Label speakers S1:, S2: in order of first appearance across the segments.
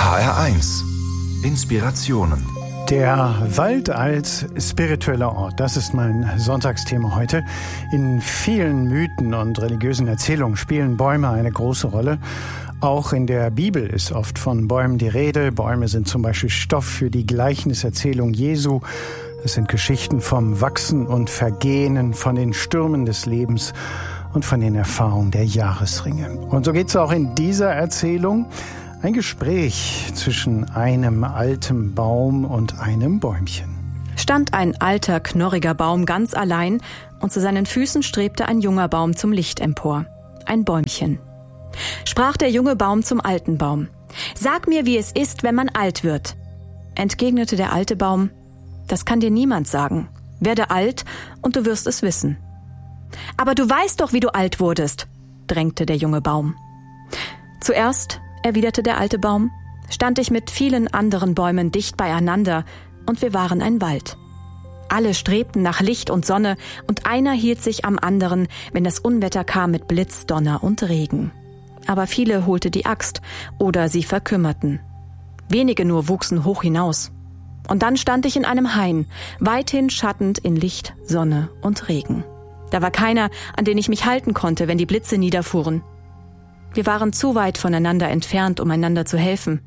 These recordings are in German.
S1: HR1 Inspirationen.
S2: Der Wald als spiritueller Ort, das ist mein Sonntagsthema heute. In vielen Mythen und religiösen Erzählungen spielen Bäume eine große Rolle. Auch in der Bibel ist oft von Bäumen die Rede. Bäume sind zum Beispiel Stoff für die Gleichniserzählung Jesu. Es sind Geschichten vom Wachsen und Vergehen, von den Stürmen des Lebens und von den Erfahrungen der Jahresringe. Und so geht es auch in dieser Erzählung. Ein Gespräch zwischen einem alten Baum und einem Bäumchen.
S3: Stand ein alter, knorriger Baum ganz allein und zu seinen Füßen strebte ein junger Baum zum Licht empor. Ein Bäumchen. Sprach der junge Baum zum alten Baum: »Sag mir, wie es ist, wenn man alt wird.« Entgegnete der alte Baum: »Das kann dir niemand sagen. Werde alt und du wirst es wissen.« »Aber du weißt doch, wie du alt wurdest«, drängte der junge Baum. »Zuerst«, erwiderte der alte Baum, »stand ich mit vielen anderen Bäumen dicht beieinander und wir waren ein Wald. Alle strebten nach Licht und Sonne und einer hielt sich am anderen, wenn das Unwetter kam mit Blitz, Donner und Regen. Aber viele holte die Axt oder sie verkümmerten. Wenige nur wuchsen hoch hinaus. Und dann stand ich in einem Hain, weithin schattend in Licht, Sonne und Regen. Da war keiner, an den ich mich halten konnte, wenn die Blitze niederfuhren. Wir waren zu weit voneinander entfernt, um einander zu helfen.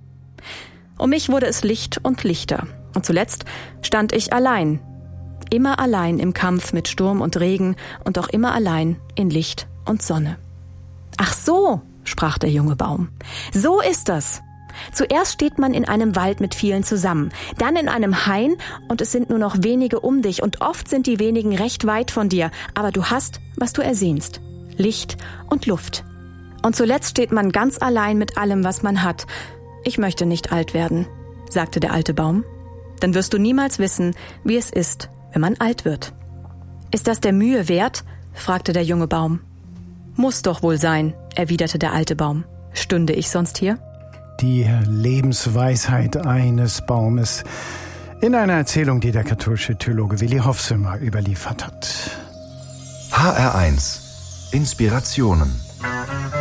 S3: Um mich wurde es Licht und lichter. Und zuletzt stand ich allein. Immer allein im Kampf mit Sturm und Regen und auch immer allein in Licht und Sonne. »Ach so«, sprach der junge Baum, »so ist das. Zuerst steht man in einem Wald mit vielen zusammen, dann in einem Hain und es sind nur noch wenige um dich und oft sind die wenigen recht weit von dir, aber du hast, was du ersehnst, Licht und Luft. Und zuletzt steht man ganz allein mit allem, was man hat. Ich möchte nicht alt werden«, sagte der alte Baum. »Dann wirst du niemals wissen, wie es ist, wenn man alt wird.« »Ist das der Mühe wert?«, fragte der junge Baum. »Muss doch wohl sein«, erwiderte der alte Baum. »Stünde ich sonst hier?«
S2: Die Lebensweisheit eines Baumes in einer Erzählung, die der katholische Theologe Willi Hofsömer überliefert hat.
S1: HR1 Inspirationen.